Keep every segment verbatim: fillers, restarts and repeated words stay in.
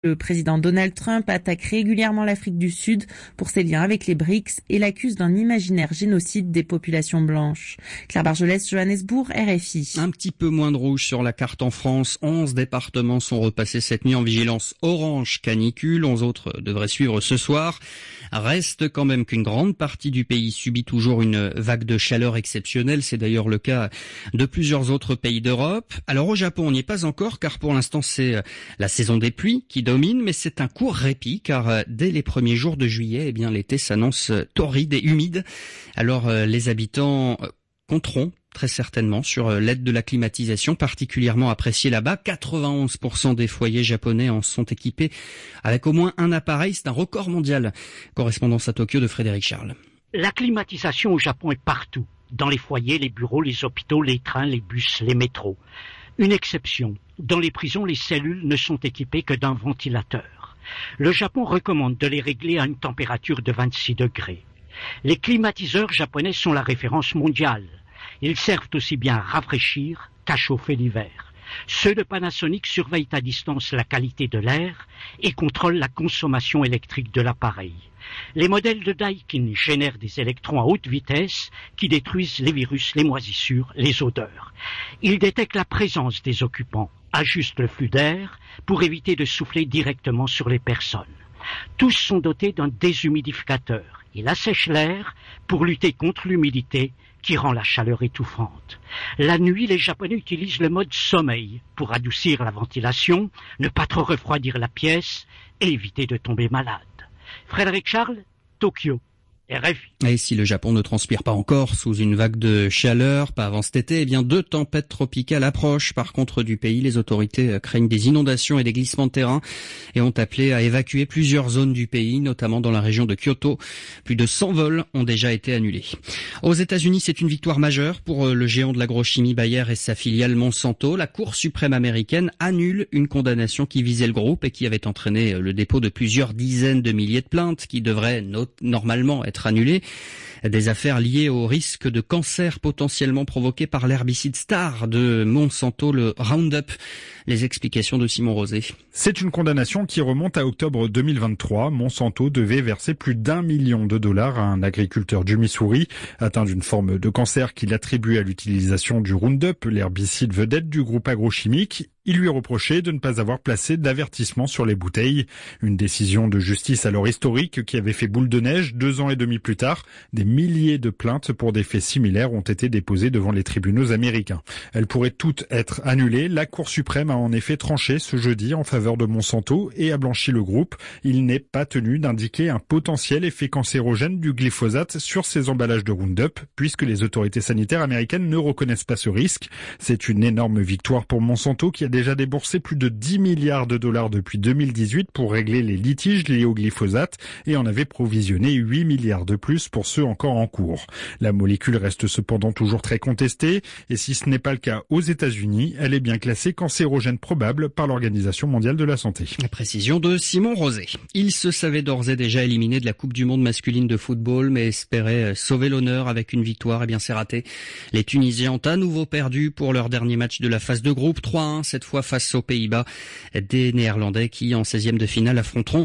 Le président Donald Trump attaque régulièrement l'Afrique du Sud pour ses liens avec les B R I C S et l'accuse d'un imaginaire génocide des populations blanches. Claire Bargelès, Johannesburg, R F I. Un petit peu moins de rouge sur la carte en France. onze départements sont repassés cette nuit en vigilance orange canicule. onze autres devraient suivre ce soir. Reste quand même qu'une grande partie du pays subit toujours une vague de chaleur exceptionnelle. C'est d'ailleurs le cas de plusieurs autres pays d'Europe. Alors au Japon, on n'y est pas encore car pour l'instant c'est la saison des pluies qui domine, mais c'est un court répit car dès les premiers jours de juillet, eh bien l'été s'annonce torride et humide. Alors les habitants compteront très certainement sur l'aide de la climatisation particulièrement appréciée là-bas. quatre-vingt-onze pour cent des foyers japonais en sont équipés avec au moins un appareil. C'est un record mondial. Correspondance à Tokyo de Frédéric Charles. La climatisation au Japon est partout. Dans les foyers, les bureaux, les hôpitaux, les trains, les bus, les métros. Une exception. Dans les prisons, les cellules ne sont équipées que d'un ventilateur. Le Japon recommande de les régler à une température de vingt-six degrés. Les climatiseurs japonais sont la référence mondiale. Ils servent aussi bien à rafraîchir qu'à chauffer l'hiver. Ceux de Panasonic surveillent à distance la qualité de l'air et contrôlent la consommation électrique de l'appareil. Les modèles de Daikin génèrent des électrons à haute vitesse qui détruisent les virus, les moisissures, les odeurs. Ils détectent la présence des occupants, ajustent le flux d'air pour éviter de souffler directement sur les personnes. Tous sont dotés d'un déshumidificateur. Il assèche l'air pour lutter contre l'humidité qui rend la chaleur étouffante. La nuit, les Japonais utilisent le mode sommeil pour adoucir la ventilation, ne pas trop refroidir la pièce et éviter de tomber malade. Frédéric Charles, Tokyo, R F I. Et si le Japon ne transpire pas encore sous une vague de chaleur, pas avant cet été, eh bien deux tempêtes tropicales approchent par contre du pays. Les autorités craignent des inondations et des glissements de terrain et ont appelé à évacuer plusieurs zones du pays, notamment dans la région de Kyoto. Plus de cent vols ont déjà été annulés. Aux États-Unis, c'est une victoire majeure pour le géant de l'agrochimie Bayer et sa filiale Monsanto. La Cour suprême américaine annule une condamnation qui visait le groupe et qui avait entraîné le dépôt de plusieurs dizaines de milliers de plaintes qui devraient no- normalement être annulées. Des affaires liées au risque de cancer potentiellement provoqué par l'herbicide star de Monsanto, le Roundup. Les explications de Simon Rosé. C'est une condamnation qui remonte à octobre deux mille vingt-trois. Monsanto devait verser plus d'un million de dollars à un agriculteur du Missouri atteint d'une forme de cancer qu'il attribue à l'utilisation du Roundup, l'herbicide vedette du groupe agrochimique. Il lui reprochait de ne pas avoir placé d'avertissement sur les bouteilles. Une décision de justice alors historique qui avait fait boule de neige. Deux ans et demi plus tard, des milliers de plaintes pour des faits similaires ont été déposées devant les tribunaux américains. Elles pourraient toutes être annulées. La Cour suprême a en effet tranché ce jeudi en faveur de Monsanto et a blanchi le groupe. Il n'est pas tenu d'indiquer un potentiel effet cancérogène du glyphosate sur ses emballages de Roundup, puisque les autorités sanitaires américaines ne reconnaissent pas ce risque. C'est une énorme victoire pour Monsanto qui a déjà déboursé plus de dix milliards de dollars depuis deux mille dix-huit pour régler les litiges liés au glyphosate et en avait provisionné huit milliards de plus pour ceux encore en cours. La molécule reste cependant toujours très contestée et si ce n'est pas le cas aux États-Unis, elle est bien classée cancérogène probable par l'Organisation mondiale de la santé. La précision de Simon Rosé. Il se savait d'ores et déjà éliminé de la Coupe du monde masculine de football mais espérait sauver l'honneur avec une victoire. Eh bien c'est raté. Les Tunisiens ont à nouveau perdu pour leur dernier match de la phase de groupe, trois à un cette fois face aux Pays-Bas. Des Néerlandais qui en seizième de finale affronteront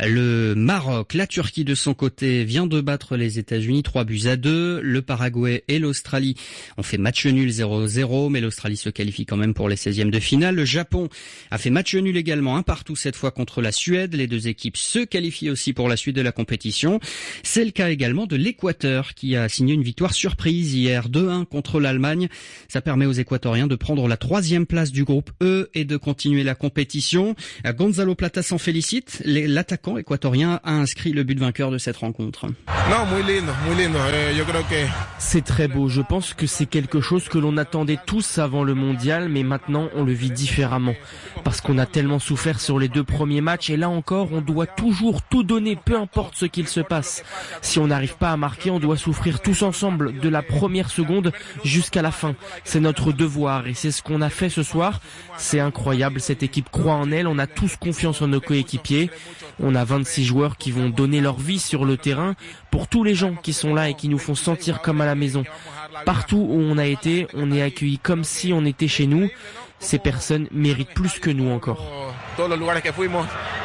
le Maroc. La Turquie de son côté vient de battre les États-Unis trois buts à deux. Le Paraguay et l'Australie ont fait match nul zéro zéro mais l'Australie se qualifie quand même pour les seizièmes de finale. Le Japon a fait match nul également, un partout cette fois contre la Suède. Les deux équipes se qualifient aussi pour la suite de la compétition. C'est le cas également de l'Équateur qui a signé une victoire surprise hier deux à un contre l'Allemagne. Ça permet aux Équatoriens de prendre la troisième place du groupe E et de continuer la compétition. Gonzalo Plata s'en félicite. L'attaquant équatorien a inscrit le but vainqueur de cette rencontre. C'est très beau. Je pense que c'est quelque chose que l'on attendait tous avant le mondial, mais maintenant on le vit différemment. Parce qu'on a tellement souffert sur les deux premiers matchs et là encore on doit toujours tout donner, peu importe ce qu'il se passe. Si on n'arrive pas à marquer, on doit souffrir tous ensemble de la première seconde jusqu'à la fin. C'est notre devoir et c'est ce qu'on a fait ce soir. C'est incroyable, cette équipe croit en elle, on a tous confiance en nos coéquipiers. On a vingt-six joueurs qui vont donner leur vie sur le terrain pour tous les gens qui sont là et qui nous font sentir comme à la maison. Partout où on a été, on est accueillis comme si on était chez nous. Ces personnes méritent plus que nous encore.